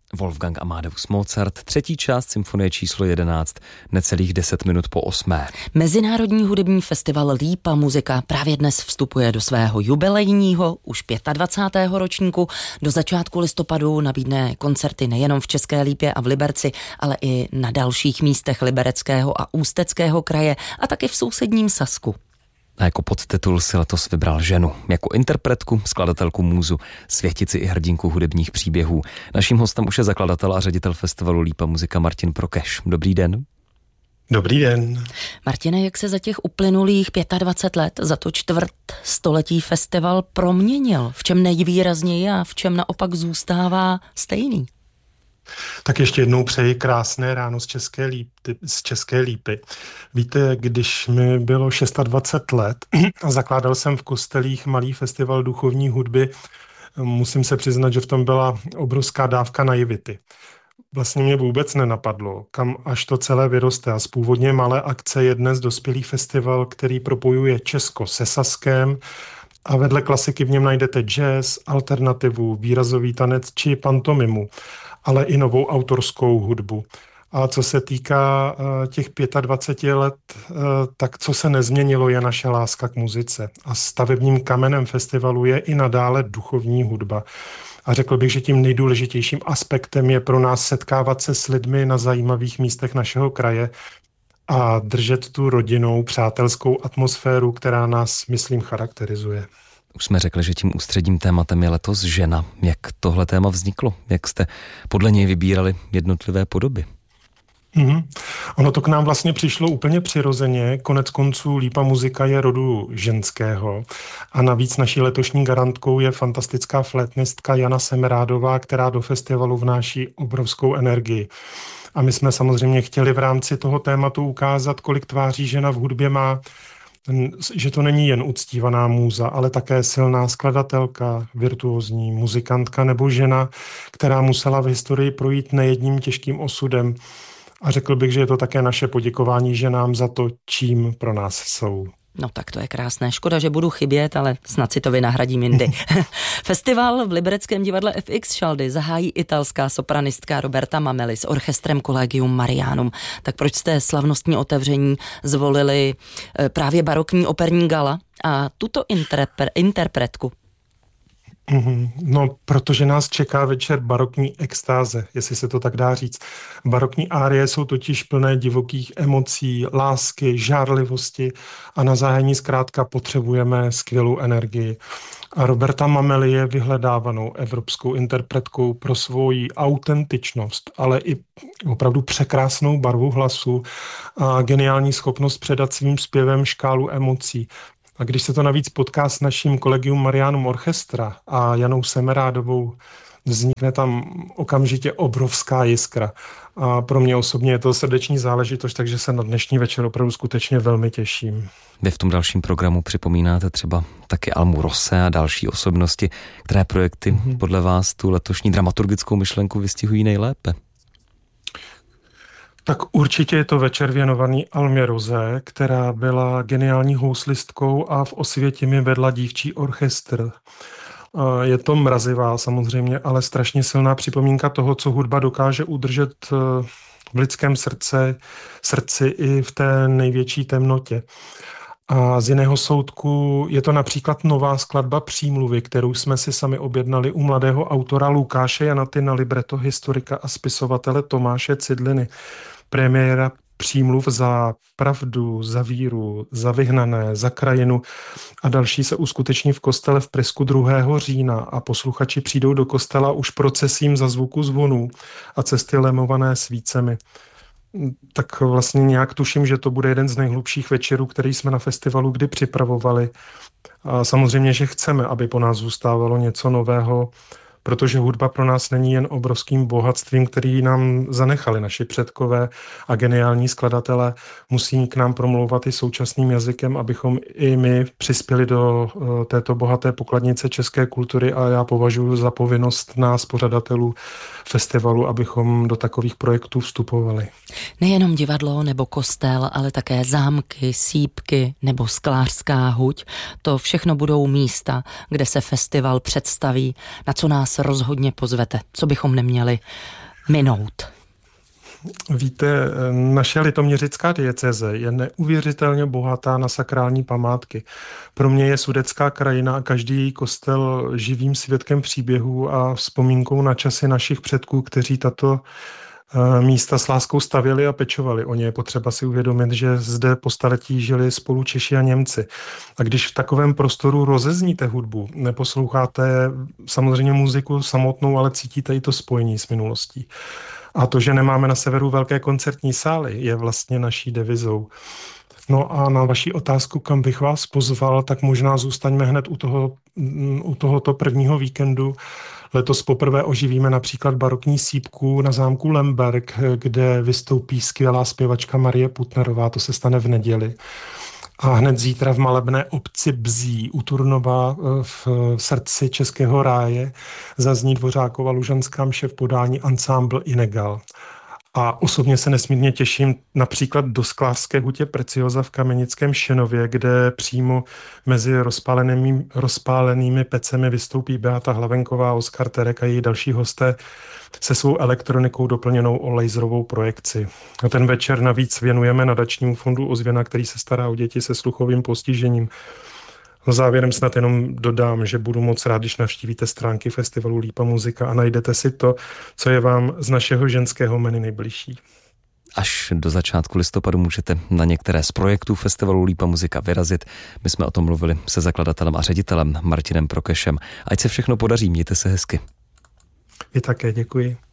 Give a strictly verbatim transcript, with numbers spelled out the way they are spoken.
Wolfgang Amadeus Mozart, třetí část symfonie číslo jedenáct, necelých deset minut po osmé. Mezinárodní hudební festival Lípa muzika právě dnes vstupuje do svého jubilejního, už dvacátého pátého ročníku. Do začátku listopadu nabídne koncerty nejenom v České Lípě a v Liberci, ale i na dalších místech Libereckého a Ústeckého kraje a taky v sousedním Sasku. A jako podtitul si letos vybral ženu. Jako interpretku, skladatelku, můzu, světici i hrdinku hudebních příběhů. Naším hostem už je zakladatel a ředitel festivalu Lípa muzika Martin Prokeš. Dobrý den. Dobrý den. Martine, jak se za těch uplynulých dvacet pět let, za to čtvrt století festival proměnil? V čem nejvýrazněji a v čem naopak zůstává stejný? Tak ještě jednou přeji krásné ráno z České Lípy. Z České Lípy. Víte, když mi bylo dvacet šest let a zakládal jsem v Kostelích malý festival duchovní hudby, musím se přiznat, že v tom byla obrovská dávka naivity. Vlastně mě vůbec nenapadlo, kam až to celé vyroste a z původně malé akce je dnes dospělý festival, který propojuje Česko se Saskem a vedle klasiky v něm najdete jazz, alternativu, výrazový tanec či pantomimu, ale i novou autorskou hudbu. A co se týká uh, těch dvacet pět let, uh, tak co se nezměnilo, je naše láska k muzice. A stavebním kamenem festivalu je i nadále duchovní hudba. A řekl bych, že tím nejdůležitějším aspektem je pro nás setkávat se s lidmi na zajímavých místech našeho kraje a držet tu rodinnou, přátelskou atmosféru, která nás, myslím, charakterizuje. Už jsme řekli, že tím ústředním tématem je letos žena. Jak tohle téma vzniklo? Jak jste podle něj vybírali jednotlivé podoby? Mm-hmm. Ono to k nám vlastně přišlo úplně přirozeně. Konec konců Lípa muzika je rodu ženského a navíc naší letošní garantkou je fantastická flétnistka Jana Semerádová, která do festivalu vnáší obrovskou energii. A my jsme samozřejmě chtěli v rámci toho tématu ukázat, kolik tváří žena v hudbě má, že to není jen uctívaná můza, ale také silná skladatelka, virtuózní muzikantka nebo žena, která musela v historii projít nejedním těžkým osudem. A řekl bych, že je to také naše poděkování ženám za to, čím pro nás jsou. No tak to je krásné. Škoda, že budu chybět, ale snad si to vynahradím jindy. Festival v Libereckém divadle F X Šaldy zahájí italská sopranistka Roberta Mameli s orchestrem Collegium Marianum. Tak proč jste slavnostní otevření zvolili právě barokní operní gala a tuto interpre- interpretku? No, protože nás čeká večer barokní extáze, jestli se to tak dá říct. Barokní árie jsou totiž plné divokých emocí, lásky, žárlivosti a na zájení zkrátka potřebujeme skvělou energii. A Roberta Mameli je vyhledávanou evropskou interpretkou pro svoji autentičnost, ale i opravdu překrásnou barvu hlasu a geniální schopnost předat svým zpěvem škálu emocí. A když se to navíc potká s naším Collegium Marianum Orchestra a Janou Semerádovou, vznikne tam okamžitě obrovská jiskra. A pro mě osobně je to srdeční záležitost, takže se na dnešní večer opravdu skutečně velmi těším. Vy v tom dalším programu připomínáte třeba taky Almu Rose a další osobnosti, které projekty mm-hmm. podle vás tu letošní dramaturgickou myšlenku vystihují nejlépe? Tak určitě je to večer věnovaný Almě Rose, která byla geniální houslistkou a v Osvětimi vedla dívčí orchestr. Je to mrazivá samozřejmě, ale strašně silná připomínka toho, co hudba dokáže udržet v lidském srdce, srdci i v té největší temnotě. A z jiného soudku je to například nová skladba Přímluvy, kterou jsme si sami objednali u mladého autora Lukáše Janaty na libreto historika a spisovatele Tomáše Cidliny. Premiéra Přímluv za pravdu, za víru, za vyhnané, za krajinu a další se uskuteční v kostele v Prisku druhého října a posluchači přijdou do kostela už procesím za zvuku zvonů a cesty lemované svícemi. Tak vlastně nějak tuším, že to bude jeden z nejhlubších večerů, který jsme na festivalu kdy připravovali. A samozřejmě, že chceme, aby po nás zůstávalo něco nového, protože hudba pro nás není jen obrovským bohatstvím, který nám zanechali naši předkové a geniální skladatelé. Musí k nám promlouvat i současným jazykem, abychom i my přispěli do této bohaté pokladnice české kultury a já považuji za povinnost nás, pořadatelů festivalu, abychom do takových projektů vstupovali. Nejenom divadlo nebo kostel, ale také zámky, sýpky nebo sklářská huť. To všechno budou místa, kde se festival představí, na co nás rozhodně pozvete, co bychom neměli minout. Víte, naše litoměřická diecéze je neuvěřitelně bohatá na sakrální památky. Pro mě je sudetská krajina a každý její kostel živým svědkem příběhů a vzpomínkou na časy našich předků, kteří tato místa s láskou stavěli a pečovali. O ně je potřeba si uvědomit, že zde po staletí žili spolu Češi a Němci. A když v takovém prostoru rozezníte hudbu, neposloucháte samozřejmě muziku samotnou, ale cítíte i to spojení s minulostí. A to, že nemáme na severu velké koncertní sály, je vlastně naší devizou. No a na vaši otázku, kam bych vás pozval, tak možná zůstaňme hned u, toho, u tohoto prvního víkendu. Letos poprvé oživíme například barokní sýpku na zámku Lemberg, kde vystoupí skvělá zpěvačka Marie Putnerová, to se stane v neděli. A hned zítra v malebné obci Bzí u Turnova v srdci Českého ráje zazní Dvořákova lužanská mše v podání ansámbl Inegal. A osobně se nesmírně těším například do sklářské hutě Preciosa v Kamenickém Šenově, kde přímo mezi rozpálenými, rozpálenými pecemi vystoupí Beata Hlavenková, Oskar Terek a její další hosté se svou elektronikou doplněnou o laserovou projekci. A ten večer navíc věnujeme nadačnímu fondu Ozvěna, který se stará o děti se sluchovým postižením. No závěrem snad jenom dodám, že budu moc rád, když navštívíte stránky festivalu Lípa muzika a najdete si to, co je vám z našeho ženského menu nejbližší. Až do začátku listopadu můžete na některé z projektů festivalu Lípa muzika vyrazit. My jsme o tom mluvili se zakladatelem a ředitelem Martinem Prokešem. Ať se všechno podaří, mějte se hezky. Vy také, děkuji.